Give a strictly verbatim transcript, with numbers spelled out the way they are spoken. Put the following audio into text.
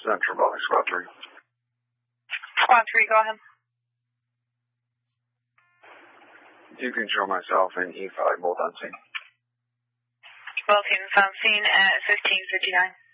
Central Valley, Squad three. Squad three, go ahead. You can show myself in E five, both on scene. Both teams on scene at fifteen fifty-nine.